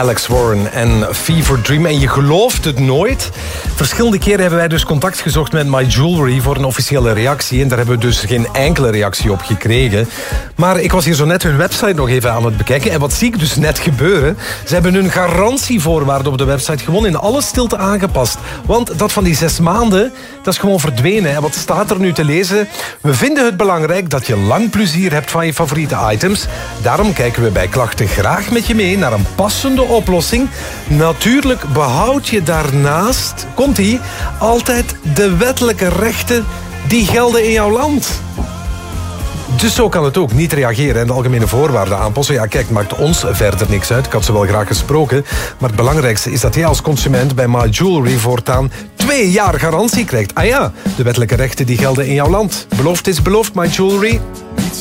Alex Warren en Fever Dream. En je gelooft het nooit. Verschillende keren hebben wij dus contact gezocht met My Jewelry voor een officiële reactie. En daar hebben we dus geen enkele reactie op gekregen. Maar ik was hier zo net hun website nog even aan het bekijken. En wat zie ik dus net gebeuren? Ze hebben hun garantievoorwaarden op de website gewoon in alle stilte aangepast. Want dat van die 6 maanden, dat is gewoon verdwenen. En wat staat er nu te lezen? We vinden het belangrijk dat je lang plezier hebt van je favoriete items. Daarom kijken we bij klachten graag met je mee naar een passende oplossing. Natuurlijk behoud je daarnaast, komt-ie, altijd de wettelijke rechten die gelden in jouw land. Dus zo kan het ook. Niet reageren en de algemene voorwaarden aanpassen. Ja, kijk, het maakt ons verder niks uit. Ik had ze wel graag gesproken. Maar het belangrijkste is dat jij als consument bij My Jewelry voortaan 2 jaar garantie krijgt. Ah ja, de wettelijke rechten die gelden in jouw land. Beloofd is beloofd, My Jewelry.